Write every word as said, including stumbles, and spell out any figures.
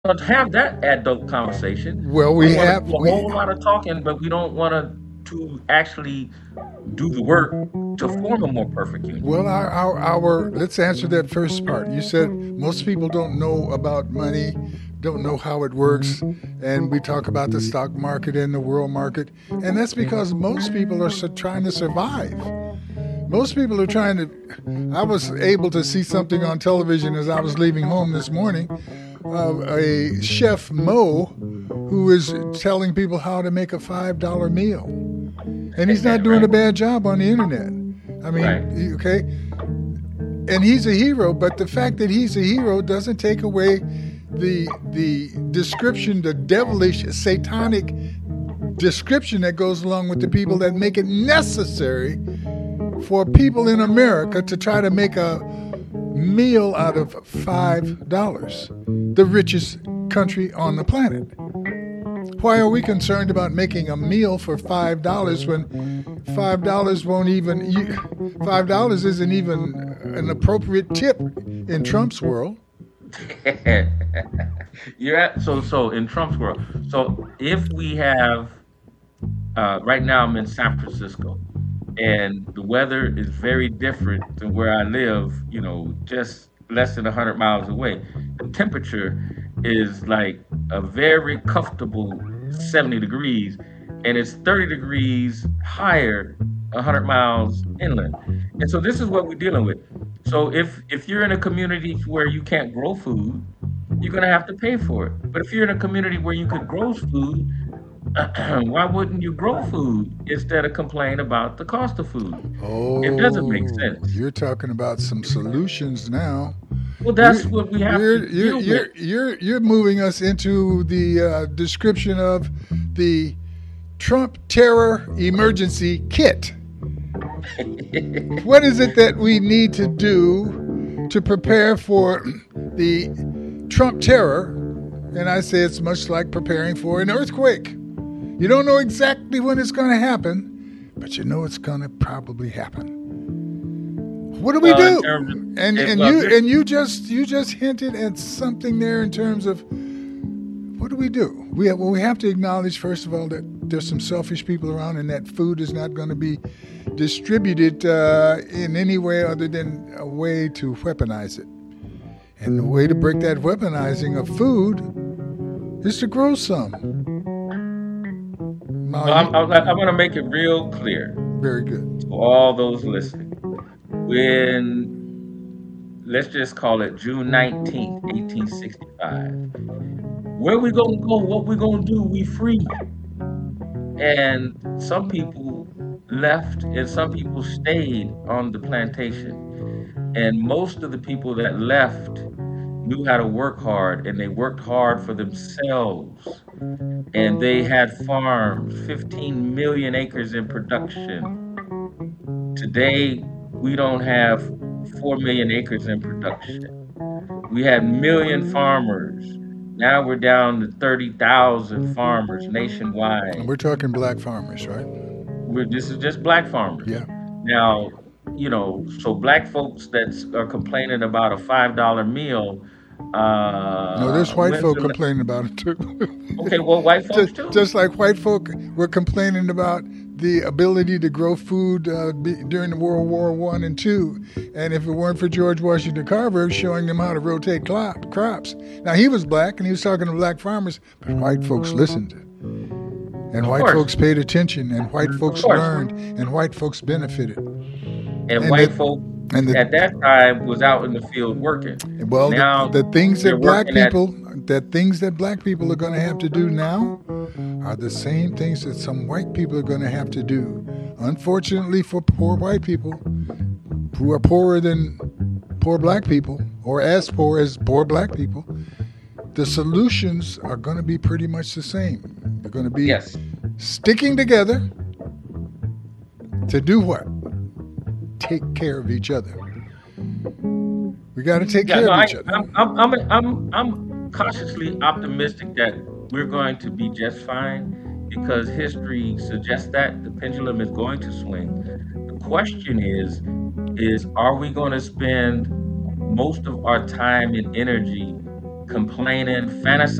uh, have that adult conversation. Well, We we want to have do a we whole lot of talking, but we don't want to to actually do the work to form a more perfect union. well our, our our let's answer that first part. You said most people don't know about money, don't know how it works, and we talk about the stock market and the world market, and that's because most people are su- trying to survive. Most people are trying to. I was able to see something on television as I was leaving home this morning of a chef Mo who is telling people how to make a five dollar meal, and he's not doing a Right, bad job on the internet. I right. mean, okay, and he's a hero. But the fact that he's a hero doesn't take away the the description, the devilish, satanic description that goes along with the people that make it necessary for people in America to try to make a meal out of five dollars, the richest country on the planet. Why are we concerned about making a meal for five dollars when five dollars won't even five dollars isn't even an appropriate tip in Trump's world? You're at so so in Trump's world. So if we have uh, right now, I'm in San Francisco, and the weather is very different than where I live. You know, just less than a hundred miles away. The temperature is like a very comfortable seventy degrees, and it's thirty degrees higher a hundred miles inland. And so this is what we're dealing with. So if if you're in a community where you can't grow food, you're gonna have to pay for it. But if you're in a community where you could grow food, why wouldn't you grow food instead of complain about the cost of food? It doesn't make Oh, sense. you're talking about some solutions now. Well, that's You, what we have to you're you're deal with. you're you're you're moving us into the uh, description of the Trump Terror Emergency Kit. What is it that we need to do to prepare for the Trump terror? And I say it's much like preparing for an earthquake. You don't know exactly when it's going to happen, but you know it's going to probably happen. What do we Well, in do? terms of And it, and well, you this, and you just you just hinted at something there in terms of what do we do? We have, well, we have to acknowledge first of all that there's some selfish people around, and that food is not going to be distributed uh, in any way other than a way to weaponize it. And the way to break that weaponizing of food is to grow some. Now, well, I'm, you, I'm, I'm going to make it real clear very good. to all those listening. When let's just call it June nineteenth, eighteen sixty-five. Where we gonna go? What we gonna do? We free. And some people left, and some people stayed on the plantation. And most of the people that left knew how to work hard, and they worked hard for themselves. And they had farms, fifteen million acres in production. Today, we don't have four million acres in production. We had million farmers. Now we're down to thirty thousand farmers And nationwide. we're talking black farmers, right? We're, this is just black farmers. Yeah. Now, you know, so black folks that are complaining about a five dollar meal, No, uh, there's white when's folk the, complaining about it too. okay, well, white folks just, too. just like white folk were complaining about the ability to grow food uh, be, during the World War One and Two, and if it weren't for George Washington Carver showing them how to rotate crop, crops. Now he was black and he was talking to black farmers, but white folks listened, and Of white course, folks paid attention, and white of folks course. learned, and white folks benefited, And and that white folk and the at that time was out in the field working. well, the, Now the things they're that black working at people, that things that black people are going to have to do now, are the same things that some white people are going to have to do. Unfortunately for poor white people, who are poorer than poor black people, or as poor as poor black people, the solutions are going to be pretty much the same. They're going to be yes. sticking together to do what? Take care of each other. We got to take Yeah, care no, of I, each other. I'm, I'm, I'm, I'm, I'm cautiously optimistic that we're going to be just fine because history suggests that the pendulum is going to swing. The question is, is are we going to spend most of our time and energy complaining, fantasizing